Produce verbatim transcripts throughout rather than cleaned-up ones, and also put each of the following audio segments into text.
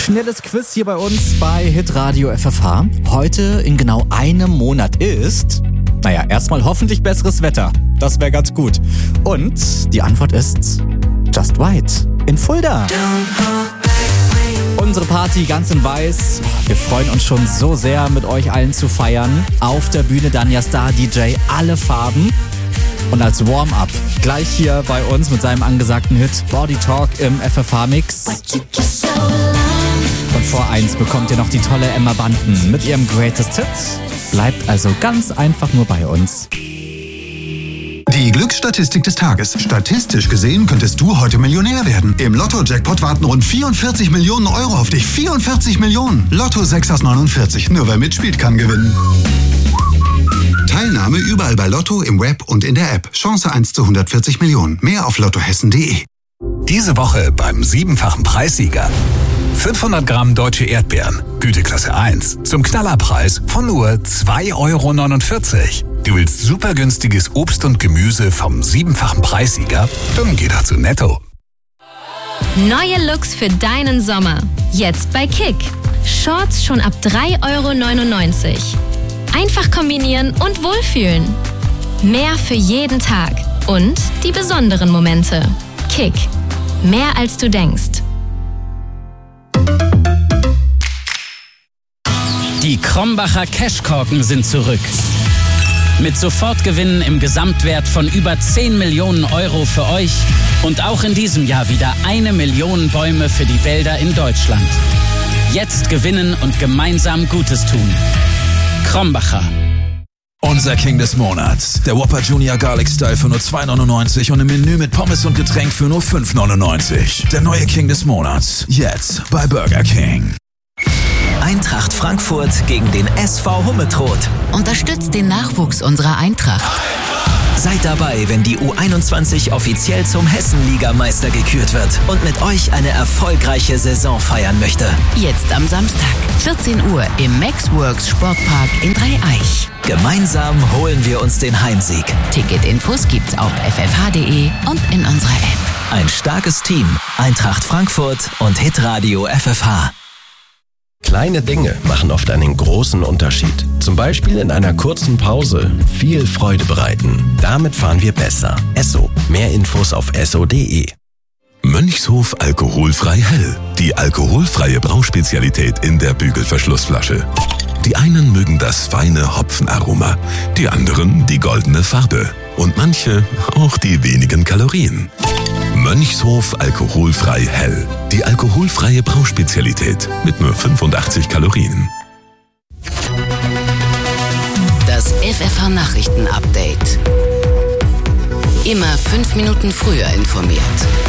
Schnelles Quiz hier bei uns bei Hitradio F F H. Heute in genau einem Monat ist, naja, erstmal hoffentlich besseres Wetter. Das wäre ganz gut. Und die Antwort ist Just White in Fulda. Unsere Party ganz in weiß. Wir freuen uns schon so sehr, mit euch allen zu feiern. Auf der Bühne dann ja Star-D J Alle Farben. Und als Warm-up gleich hier bei uns mit seinem angesagten Hit Body Talk im F F H-Mix. Und vor eins bekommt ihr noch die tolle Emma Bunton mit ihrem Greatest Hit. Bleibt also ganz einfach nur bei uns. Die Glücksstatistik des Tages. Statistisch gesehen könntest du heute Millionär werden. Im Lotto-Jackpot warten rund vierundvierzig Millionen Euro auf dich. vierundvierzig Millionen. Lotto sechs aus neunundvierzig. Nur wer mitspielt, kann gewinnen. Teilnahme überall bei Lotto, im Web und in der App. Chance eins zu hundertvierzig Millionen. Mehr auf lottohessen punkt de. Diese Woche beim siebenfachen Preissieger. fünfhundert Gramm deutsche Erdbeeren, Güteklasse eins, zum Knallerpreis von nur zwei Euro neunundvierzig. Du willst super günstiges Obst und Gemüse vom siebenfachen Preissieger? Dann geh doch zu Netto. Neue Looks für deinen Sommer. Jetzt bei Kick. Shorts schon ab drei Euro neunundneunzig. Einfach kombinieren und wohlfühlen. Mehr für jeden Tag. Und die besonderen Momente. Kick. Mehr als du denkst. Die Krombacher Cashkorken sind zurück. Mit Sofortgewinnen im Gesamtwert von über zehn Millionen Euro für euch und auch in diesem Jahr wieder eine Million Bäume für die Wälder in Deutschland. Jetzt gewinnen und gemeinsam Gutes tun. Krombacher. Unser King des Monats. Der Whopper Junior Garlic Style für nur zwei neunundneunzig und im Menü mit Pommes und Getränk für nur fünf neunundneunzig. Der neue King des Monats. Jetzt bei Burger King. Eintracht Frankfurt gegen den S V Hummetrot. Unterstützt den Nachwuchs unserer Eintracht. Seid dabei, wenn die U einundzwanzig offiziell zum Hessenligameister gekürt wird und mit euch eine erfolgreiche Saison feiern möchte. Jetzt am Samstag, vierzehn Uhr im Maxworks Sportpark in Dreieich. Gemeinsam holen wir uns den Heimsieg. Ticketinfos gibt's auf f f h punkt de und in unserer App. Ein starkes Team, Eintracht Frankfurt und Hitradio F F H. Kleine Dinge machen oft einen großen Unterschied. Zum Beispiel in einer kurzen Pause viel Freude bereiten. Damit fahren wir besser. Esso. Mehr Infos auf esso punkt de. Mönchshof alkoholfrei hell. Die alkoholfreie Brauspezialität in der Bügelverschlussflasche. Die einen mögen das feine Hopfenaroma, die anderen die goldene Farbe und manche auch die wenigen Kalorien. Mönchshof alkoholfrei hell. Die alkoholfreie Brauspezialität mit nur fünfundachtzig Kalorien. Das F F H-Nachrichten-Update. Immer fünf Minuten früher informiert.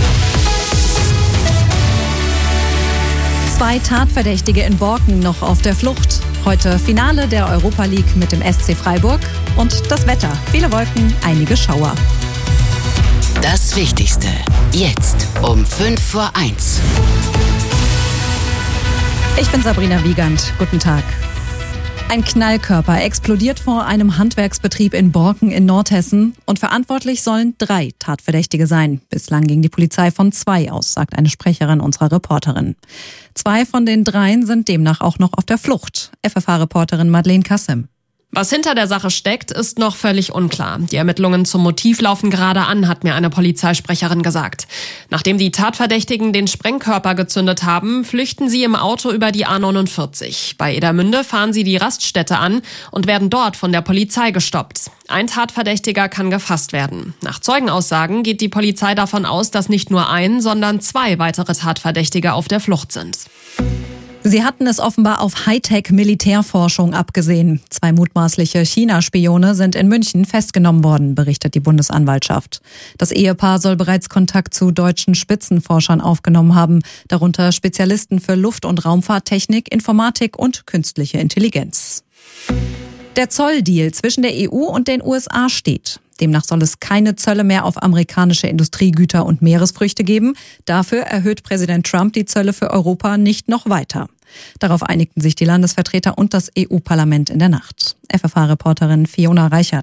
Zwei Tatverdächtige in Borken noch auf der Flucht. Heute Finale der Europa League mit dem S C Freiburg. Und das Wetter. Viele Wolken, einige Schauer. Das Wichtigste. Jetzt um fünf vor eins. Ich bin Sabrina Wiegand. Guten Tag. Ein Knallkörper explodiert vor einem Handwerksbetrieb in Borken in Nordhessen und verantwortlich sollen drei Tatverdächtige sein. Bislang ging die Polizei von zwei aus, sagt eine Sprecherin unserer Reporterin. Zwei von den dreien sind demnach auch noch auf der Flucht. F F H-Reporterin Madeleine Kassim. Was hinter der Sache steckt, ist noch völlig unklar. Die Ermittlungen zum Motiv laufen gerade an, hat mir eine Polizeisprecherin gesagt. Nachdem die Tatverdächtigen den Sprengkörper gezündet haben, flüchten sie im Auto über die A neunundvierzig. Bei Edermünde fahren sie die Raststätte an und werden dort von der Polizei gestoppt. Ein Tatverdächtiger kann gefasst werden. Nach Zeugenaussagen geht die Polizei davon aus, dass nicht nur ein, sondern zwei weitere Tatverdächtige auf der Flucht sind. Sie hatten es offenbar auf Hightech-Militärforschung abgesehen. Zwei mutmaßliche China-Spione sind in München festgenommen worden, berichtet die Bundesanwaltschaft. Das Ehepaar soll bereits Kontakt zu deutschen Spitzenforschern aufgenommen haben, darunter Spezialisten für Luft- und Raumfahrttechnik, Informatik und künstliche Intelligenz. Der Zolldeal zwischen der E U und den U S A steht. Demnach soll es keine Zölle mehr auf amerikanische Industriegüter und Meeresfrüchte geben. Dafür erhöht Präsident Trump die Zölle für Europa nicht noch weiter. Darauf einigten sich die Landesvertreter und das E U-Parlament in der Nacht. F F H-Reporterin Fiona Reichert.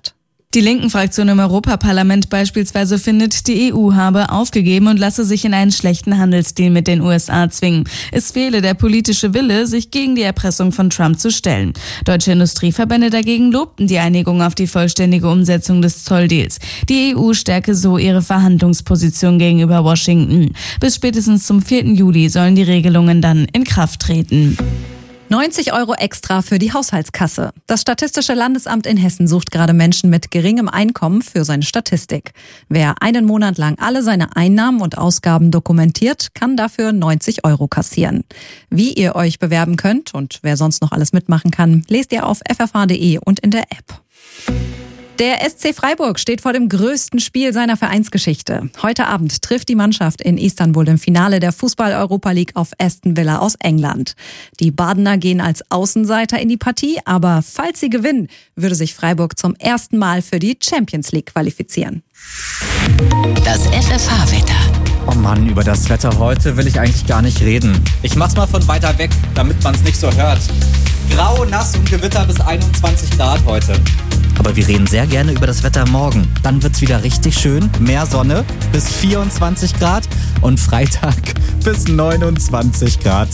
Die Linken-Fraktion im Europaparlament beispielsweise findet, die E U habe aufgegeben und lasse sich in einen schlechten Handelsdeal mit den U S A zwingen. Es fehle der politische Wille, sich gegen die Erpressung von Trump zu stellen. Deutsche Industrieverbände dagegen lobten die Einigung auf die vollständige Umsetzung des Zolldeals. Die E U stärke so ihre Verhandlungsposition gegenüber Washington. Bis spätestens zum vierten Juli sollen die Regelungen dann in Kraft treten. neunzig Euro extra für die Haushaltskasse. Das Statistische Landesamt in Hessen sucht gerade Menschen mit geringem Einkommen für seine Statistik. Wer einen Monat lang alle seine Einnahmen und Ausgaben dokumentiert, kann dafür neunzig Euro kassieren. Wie ihr euch bewerben könnt und wer sonst noch alles mitmachen kann, lest ihr auf f f h punkt d e und in der App. Der S C Freiburg steht vor dem größten Spiel seiner Vereinsgeschichte. Heute Abend trifft die Mannschaft in Istanbul im Finale der Fußball-Europa League auf Aston Villa aus England. Die Badener gehen als Außenseiter in die Partie, aber falls sie gewinnen, würde sich Freiburg zum ersten Mal für die Champions League qualifizieren. Das F F H-Wetter. Oh Mann, über das Wetter heute will ich eigentlich gar nicht reden. Ich mach's mal von weiter weg, damit man's nicht so hört. Grau, nass und Gewitter bis einundzwanzig Grad heute. Aber wir reden sehr gerne über das Wetter morgen. Dann wird's wieder richtig schön. Mehr Sonne bis vierundzwanzig Grad und Freitag bis neunundzwanzig Grad.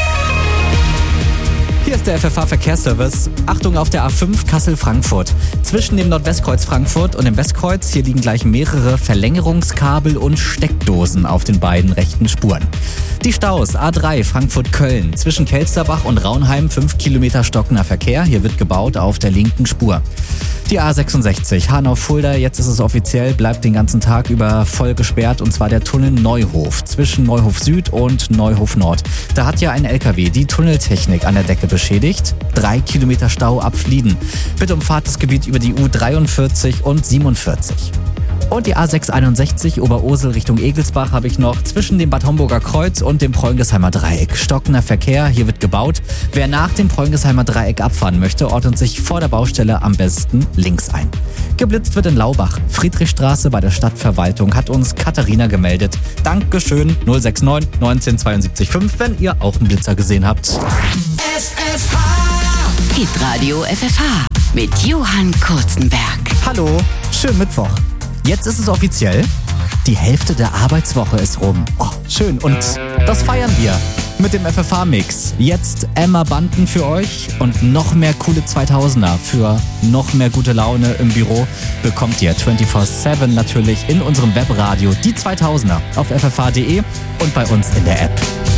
Hier ist der F F H-Verkehrsservice. Achtung auf der A fünf Kassel-Frankfurt. Zwischen dem Nordwestkreuz Frankfurt und dem Westkreuz, hier liegen gleich mehrere Verlängerungskabel und Steckdosen auf den beiden rechten Spuren. Die Staus A drei Frankfurt-Köln. Zwischen Kelsterbach und Raunheim fünf Kilometer stockender Verkehr. Hier wird gebaut auf der linken Spur. Die A sechsundsechzig Hanau-Fulda, jetzt ist es offiziell, bleibt den ganzen Tag über voll gesperrt, und zwar der Tunnel Neuhof zwischen Neuhof Süd und Neuhof Nord. Da hat ja ein L K W die Tunneltechnik an der Decke beschädigt. Drei Kilometer Stau ab Flieden. Bitte umfahrt das Gebiet über die U dreiundvierzig und siebenundvierzig. Und die A sechshunderteinundsechzig Oberursel Richtung Egelsbach habe ich noch zwischen dem Bad Homburger Kreuz und dem Preungesheimer Dreieck. Stockender Verkehr, hier wird gebaut. Wer nach dem Preungesheimer Dreieck abfahren möchte, ordnet sich vor der Baustelle am besten links ein. Geblitzt wird in Laubach. Friedrichstraße bei der Stadtverwaltung, hat uns Katharina gemeldet. Dankeschön, null sechs neun neunzehn zweiundsiebzig fünf, wenn ihr auch einen Blitzer gesehen habt. F F H. Hitradio F F H mit Johann Kurzenberg. Hallo, schönen Mittwoch. Jetzt ist es offiziell. Die Hälfte der Arbeitswoche ist rum. Oh, schön. Und das feiern wir mit dem F F H-Mix. Jetzt Emma Banden für euch und noch mehr coole zweitausender. Für noch mehr gute Laune im Büro bekommt ihr vierundzwanzig sieben natürlich in unserem Webradio die zweitausender auf f f h punkt d e und bei uns in der App.